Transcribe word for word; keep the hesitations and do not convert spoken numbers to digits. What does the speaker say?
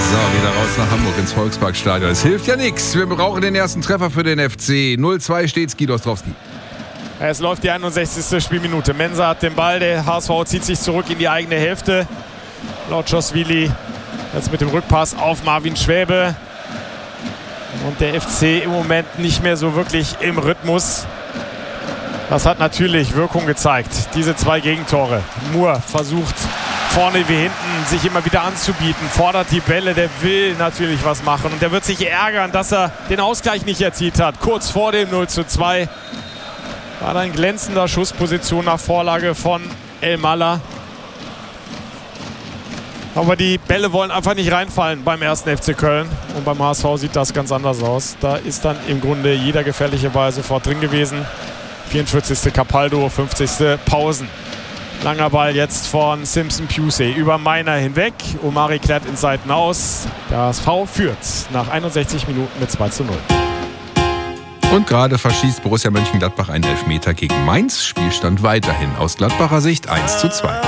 So, wieder raus nach Hamburg ins Volksparkstadion. Es hilft ja nichts. Wir brauchen den ersten Treffer für den F C. null zwei steht's, Guido Ostrowski. Es läuft die einundsechzigste Spielminute. Mensa hat den Ball. Der H S V zieht sich zurück in die eigene Hälfte. Lotschoswili jetzt mit dem Rückpass auf Marvin Schwäbe. Und der F C im Moment nicht mehr so wirklich im Rhythmus. Das hat natürlich Wirkung gezeigt. Diese zwei Gegentore. Moore versucht vorne wie hinten sich immer wieder anzubieten. Fordert die Bälle. Der will natürlich was machen. Und der wird sich ärgern, dass er den Ausgleich nicht erzielt hat. Kurz vor dem null zu zwei. War da ein glänzender Schussposition nach Vorlage von El Malla. Aber die Bälle wollen einfach nicht reinfallen beim ersten F C Köln. Und beim H S V sieht das ganz anders aus. Da ist dann im Grunde jeder gefährliche Ball sofort drin gewesen. vierundvierzigste Capaldo, fünfzigste Pausen. Langer Ball jetzt von Simpson Pusey über Meiner hinweg. Omari klärt in Seiten aus. Der H S V führt nach einundsechzig Minuten mit zwei zu null. Und gerade verschießt Borussia Mönchengladbach einen Elfmeter gegen Mainz. Spielstand weiterhin aus Gladbacher Sicht eins zu zwei.